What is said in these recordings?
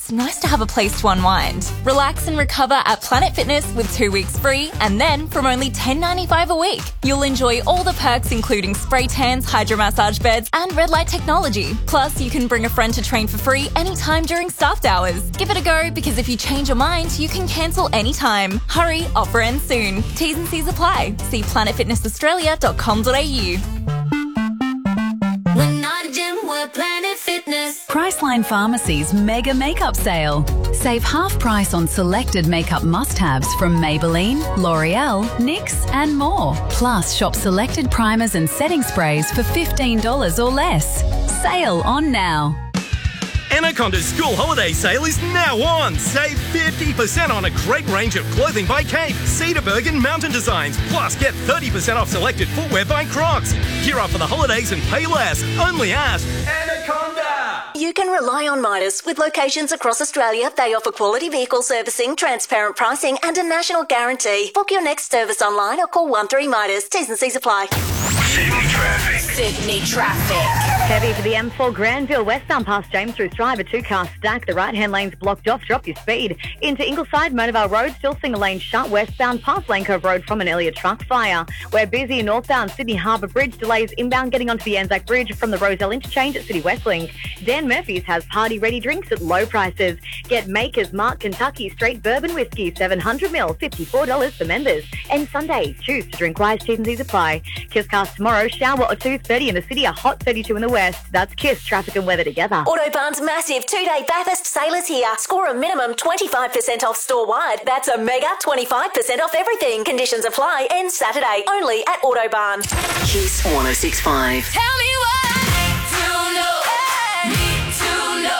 it's nice to have a place to unwind. Relax and recover at Planet Fitness with 2 weeks free, and then from only $10.95 a week, you'll enjoy all the perks including spray tans, hydromassage beds, and red light technology. Plus, you can bring a friend to train for free anytime during staffed hours. Give it a go, because if you change your mind, you can cancel anytime. Hurry, offer ends soon. T's and C's apply. See planetfitnessaustralia.com.au. We're not a gym, we're Planet Fitness. Priceline Pharmacy's Mega Makeup Sale. Save half price on selected makeup must-haves from Maybelline, L'Oreal, NYX and more. Plus, shop selected primers and setting sprays for $15 or less. Sale on now. Anaconda's school holiday sale is now on. Save 50% on a great range of clothing by Kate, Cedarburg and Mountain Designs. Plus, get 30% off selected footwear by Crocs. Gear up for the holidays and pay less. Only at Anaconda. You can rely on Midas. With locations across Australia, they offer quality vehicle servicing, transparent pricing and a national guarantee. Book your next service online or call 13 Midas. T's and C's apply. Sydney traffic. Sydney traffic. Heavy for the M4 Granville westbound past James through Strive, a two-car stack. The right-hand lane's blocked off. Drop your speed. Into Ingleside, Monavale Road, still seeing a lane shut westbound past Lane Cove Road from an earlier truck fire. We're busy northbound Sydney Harbour Bridge. Delays inbound getting onto the Anzac Bridge from the Rozelle interchange at City Westlink. Dan Murphy's has party-ready drinks at low prices. Get Maker's Mark Kentucky Straight Bourbon Whiskey, 700ml, $54 for members. And Sunday, choose to drink wise. T's and C's apply. Kisscast tomorrow, shower or 2:30 in the city, a hot 32 in the west. That's Kiss, traffic and weather together. Autobarn's massive 2-day Bathurst sale is here. Score a minimum 25% off store-wide. That's a mega 25% off everything. Conditions apply. Ends Saturday. Only at Autobarn. Kiss 106.5. Tell me what to know. Need to know.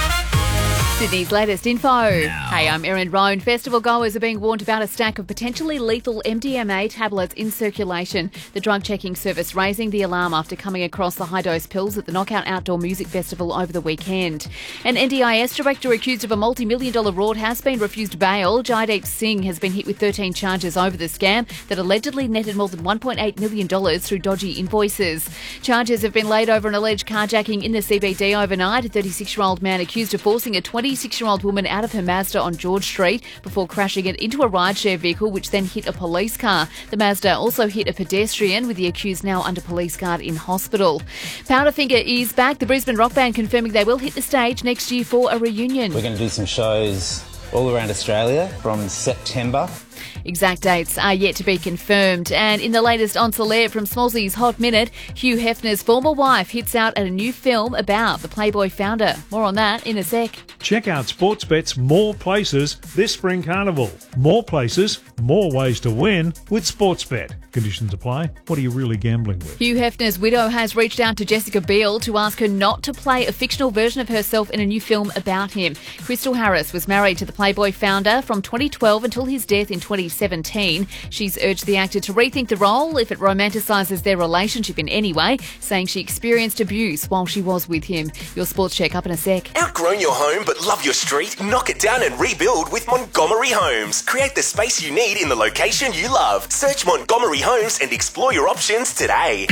Sydney's latest info. Hey, I'm Erin Roan. Festival goers are being warned about a stack of potentially lethal MDMA tablets in circulation. The drug checking service raising the alarm after coming across the high-dose pills at the Knockout Outdoor Music Festival over the weekend. An NDIS director accused of a multi-million-dollar fraud has been refused bail. Jaideep Singh has been hit with 13 charges over the scam that allegedly netted more than $1.8 million through dodgy invoices. Charges have been laid over an alleged carjacking in the CBD overnight. A 36-year-old man accused of forcing a 26-year-old woman out of her Mazda on George Street before crashing it into a rideshare vehicle, which then hit a police car. The Mazda also hit a pedestrian, with the accused now under police guard in hospital. Powderfinger is back. The Brisbane rock band confirming they will hit the stage next year for a reunion. We're going to do some shows all around Australia from September. Exact dates are yet to be confirmed. And in the latest On Solaire from Smallsy's Hot Minute, Hugh Hefner's former wife hits out at a new film about the Playboy founder. More on that in a sec. Check out Sportsbet's More Places this spring carnival. More places, more ways to win with Sportsbet. Conditions apply. What are you really gambling with? Hugh Hefner's widow has reached out to Jessica Biel to ask her not to play a fictional version of herself in a new film about him. Crystal Harris was married to the Playboy founder from 2012 until his death in 2017. She's urged the actor to rethink the role if it romanticises their relationship in any way, saying she experienced abuse while she was with him. Your sports check up in a sec. Outgrown your home but love your street? Knock it down and rebuild with Montgomery Homes. Create the space you need in the location you love. Search Montgomery Homes and explore your options today.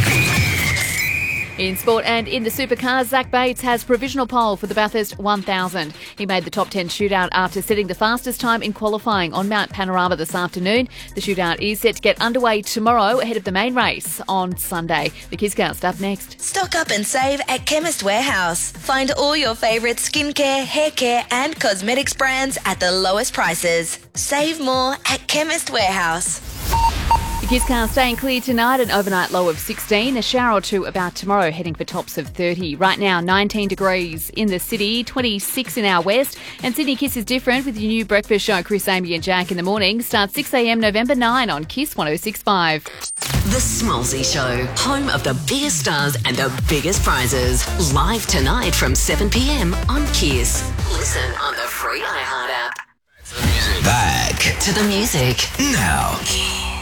In sport and in the supercars, Zach Bates has provisional pole for the Bathurst 1000. He made the top 10 shootout after setting the fastest time in qualifying on Mount Panorama this afternoon. The shootout is set to get underway tomorrow ahead of the main race on Sunday. The Kisscast up next. Stock up and save at Chemist Warehouse. Find all your favourite skincare, hair care and cosmetics brands at the lowest prices. Save more at Chemist Warehouse. The Kisscast staying clear tonight, an overnight low of 16, a shower or two about tomorrow, heading for tops of 30. Right now, 19 degrees in the city, 26 in our west. And Sydney Kiss is different with your new breakfast show, Chris, Amy and Jack in the morning. Starts 6 a.m. November 9 on Kiss 106.5. The Smallsy Show, home of the biggest stars and the biggest prizes. Live tonight from 7 p.m. on Kiss. Listen on the free iHeart app. Back to the music now.